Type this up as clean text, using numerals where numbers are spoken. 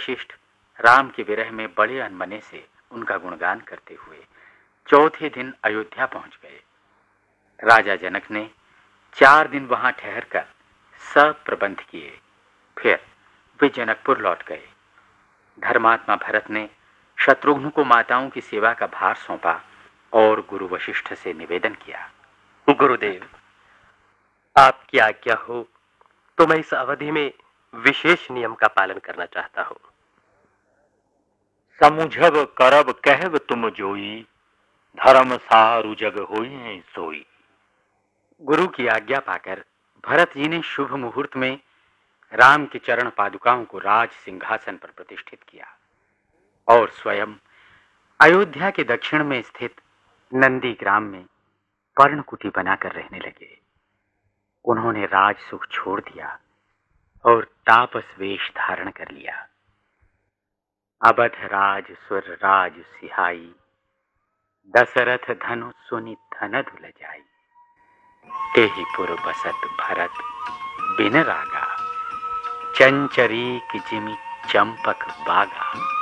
वशिष्ठ राम के विरह में बड़े अनमने से उनका गुणगान करते हुए चौथे दिन अयोध्या पहुंच गए। राजा जनक ने 4 दिन वहां ठहरकर सब प्रबंध किए। फिर वे जनकपुर लौट गए। धर्मात्मा भरत ने शत्रुघ्न को माताओं की सेवा का भार सौंपा और गुरु वशिष्ठ से निवेदन किया। गुरुदेव, आपकी आज्ञा हो तो मैं इस अवधि में विशेष नियम का पालन करना चाहता हूं। समुझब करब कहब तुम जोई, धर्म सारु जग होई है सोई। गुरु की आज्ञा पाकर भरत जी ने शुभ मुहूर्त में राम की चरण पादुकाओं को राज सिंहासन पर प्रतिष्ठित किया और स्वयं अयोध्या के दक्षिण में स्थित नंदी ग्राम में पर्णकुटी बनाकर रहने लगे। उन्होंने राज सुख छोड़ दिया और तापस वेश धारण कर लिया। अवध राज सुर राज सिहाई, दशरथ धनु सुनि धन धुल जाई। तेहि पुर बसत भरत बिन रागा, चंचरी की जिमि चंपक बागा।